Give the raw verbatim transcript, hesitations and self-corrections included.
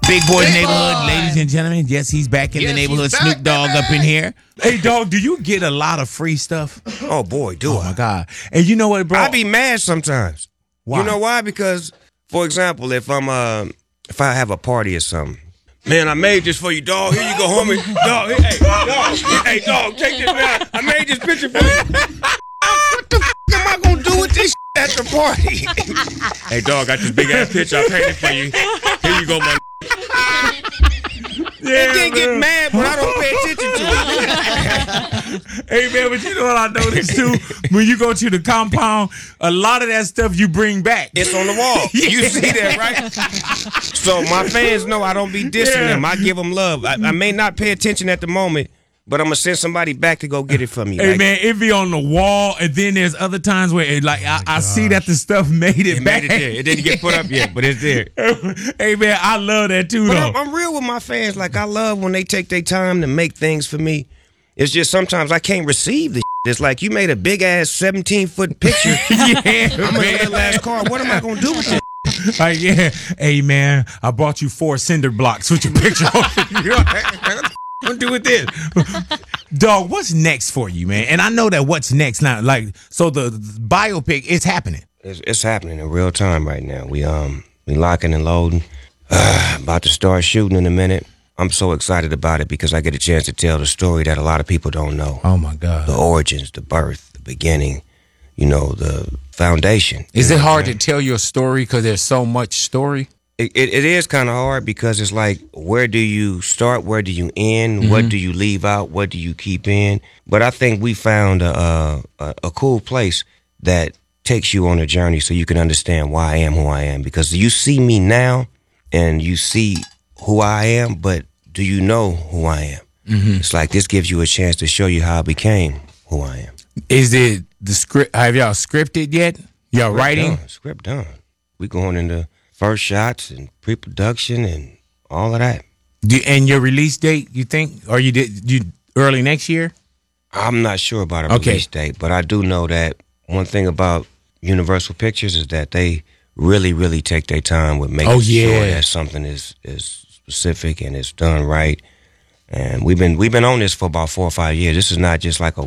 Big Boy Big Neighborhood, Boy. ladies and gentlemen. Yes, he's back in Yes, the neighborhood. he's back, Snoop Dogg baby. up in here. Hey, dog, do you get a lot of free stuff? Oh boy, do Oh I? my God! And you know what, bro? I be mad sometimes. Why? You know why? Because, for example, if I'm uh, if I have a party or something, man, I made this for you, dog. Here you go, homie. Dog, hey, dog, hey, dog, take this, man. I made this picture for you. What the f- am I gonna do with this at the party? Hey, dog, got this big ass picture I painted for you. Here you go, my. Yeah, And then get man. mad when I don't pay attention to it. Hey, man, but you know what I noticed too? When you go to the compound, a lot of that stuff you bring back. It's on the wall. You see that, right? So my fans know I don't be dissing Yeah. them. I give them love. I, I may not pay attention at the moment, but I'm gonna send somebody back to go get it for me. Hey Like, man, it be on the wall, and then there's other times where it, like I, I see that the stuff made it, it back. made it there. It didn't get put up yet, but it's there. Hey man, I love that too But though. I'm, I'm real with my fans. Like I love when they take their time to make things for me. It's just sometimes I can't receive the. It's like you made a big ass seventeen foot picture. Yeah, I'm man. in the last car. What am I gonna do with this? Like, yeah, hey man, I bought you four cinder blocks with your picture on it. You know, what I'm do with this, dog. What's next for you, man? And I know that what's next now, like, so the, the biopic is happening. It's, it's happening in real time right now. We um we locking and loading. Uh, about to start shooting in a minute. I'm so excited about it because I get a chance to tell the story that a lot of people don't know. Oh my God! The origins, the birth, the beginning. You know, the foundation. Is You it know hard what I'm to saying? tell your story because there's so much story? It, it, it is kind of hard because it's like, where do you start? Where do you end? Mm-hmm. What do you leave out? What do you keep in? But I think we found a, a, a cool place that takes you on a journey so you can understand why I am who I am. Because you see me now and you see who I am, but do you know who I am? Mm-hmm. It's like this gives you a chance to show you how I became who I am. Is it the script? Have y'all scripted yet? Y'all Script writing? done, script done. We going into first shots and pre-production and all of that. Do, and your release date, you think, or you did you early next year? I'm not sure about a Okay. release date, but I do know that one thing about Universal Pictures is that they really, really take their time with making Oh, sure yeah. that something is is specific and it's done right. And we've been we've been on this for about four or five years. This is not just like a